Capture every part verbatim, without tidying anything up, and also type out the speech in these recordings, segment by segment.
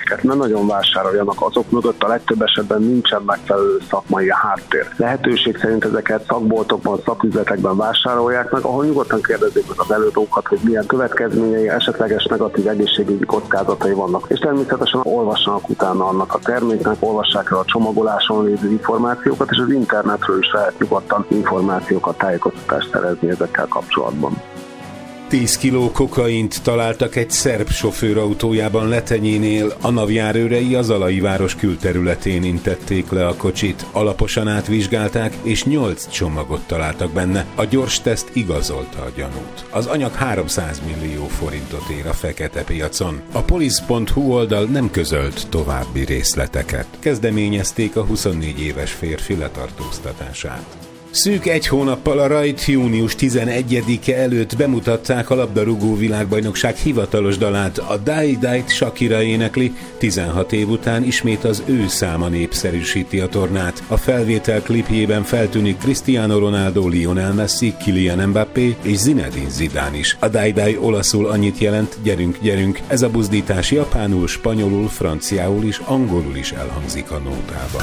termékeket ne nagyon vásároljanak, azok mögött a legtöbb esetben nincsen megfelelő szakmai háttér. Lehetőség szerint ezeket szakboltokban, szaküzletekben vásárolják meg, ahol nyugodtan kérdezik meg az előadókat, hogy milyen következményei, esetleges negatív egészségügyi kockázatai vannak. És természetesen olvassanak utána annak a terméknek, olvassák el a csomagoláson lévő információkat, és az internetről is lehet nyugodtan információkat, tájékoztatást szerezni ezekkel kapcsolatban. tíz kiló kokaint találtak egy szerb sofőr autójában Letenyénél. A NAV járőrei az Alai város külterületén intették le a kocsit. Alaposan átvizsgálták, és nyolc csomagot találtak benne. A gyors teszt igazolta a gyanút. Az anyag háromszáz millió forintot ér a fekete piacon. A police pont hu oldal nem közölt további részleteket. Kezdeményezték a huszonnégy éves férfi letartóztatását. Szűk egy hónappal a rajt június tizenegyedike előtt bemutatták a labdarúgó világbajnokság hivatalos dalát. A Die Die-t Shakira énekli, tizenhat év után ismét az ő száma népszerűsíti a tornát. A felvétel klipjében feltűnik Cristiano Ronaldo, Lionel Messi, Kylian Mbappé és Zinedine Zidane is. A Die Die olaszul annyit jelent, gyerünk, gyerünk. Ez a buzdítás japánul, spanyolul, franciául és angolul is elhangzik a nótában.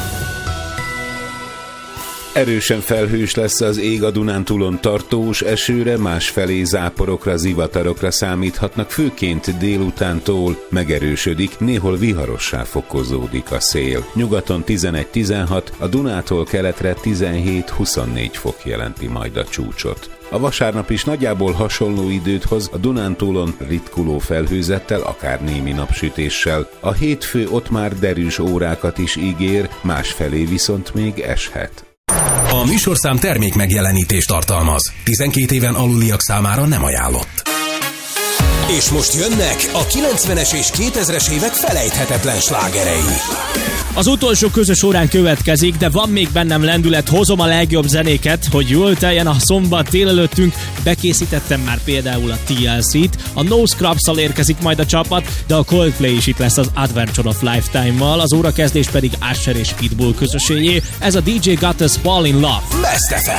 Erősen felhős lesz az ég, a Dunántúlon tartós esőre, másfelé záporokra, zivatarokra számíthatnak, főként délutántól megerősödik, néhol viharossá fokozódik a szél. Nyugaton tizenegy-tizenhat, a Dunától keletre tizenhét-huszonnégy fok jelenti majd a csúcsot. A vasárnap is nagyjából hasonló időt hoz, a Dunántúlon ritkuló felhőzettel, akár némi napsütéssel. A hétfő ott már derűs órákat is ígér, másfelé viszont még eshet. A műsorszám termék megjelenítést tartalmaz. tizenkét éven aluliak számára nem ajánlott. És most jönnek a kilencvenes és kétezres évek felejthetetlen slágerei. Az utolsó közös órán következik, de van még bennem lendület, hozom a legjobb zenéket, hogy jól teljen a szombat délelőttünk. Bekészítettem már például a té el cé-t, a No Scrubs-szal érkezik majd a csapat, de a Coldplay is itt lesz az Adventure of Lifetime-mal, az órakezdés pedig Usher és Pitbull közöséjé. Ez a dé dzsé Got Us Fall in Love. Best ef em.